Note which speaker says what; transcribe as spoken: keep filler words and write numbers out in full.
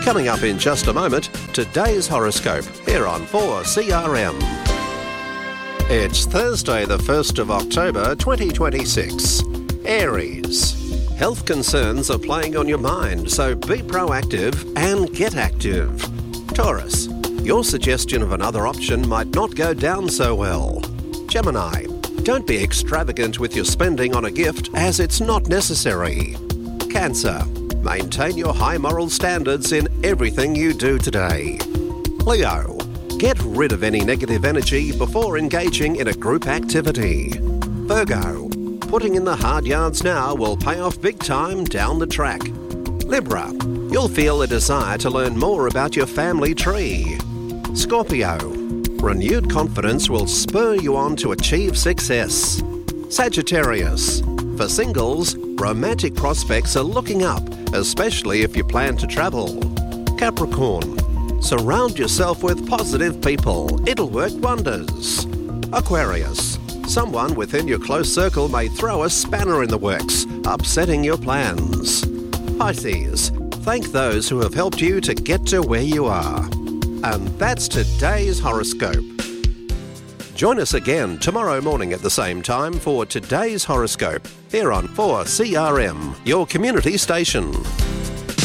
Speaker 1: Coming up in just a moment, today's horoscope here on four C R M. It's Thursday the first of October twenty twenty-six. Aries. Health concerns are playing on your mind, so be proactive and get active. Taurus. Your suggestion of another option might not go down so well. Gemini. Don't be extravagant with your spending on a gift as it's not necessary. Cancer. Maintain your high moral standards in everything you do today. Leo. Get rid of any negative energy before engaging in a group activity. Virgo. Putting in the hard yards now will pay off big time down the track. Libra. You'll feel a desire to learn more about your family tree. Scorpio. Renewed confidence will spur you on to achieve success. Sagittarius. For singles, romantic prospects are looking up, especially if you plan to travel. Capricorn. Surround yourself with positive people. It'll work wonders. Aquarius. Someone within your close circle may throw a spanner in the works, upsetting your plans. Pisces. Thank those who have helped you to get to where you are. And that's today's horoscope. Join us again tomorrow morning at the same time for today's horoscope here on four C R M, your community station.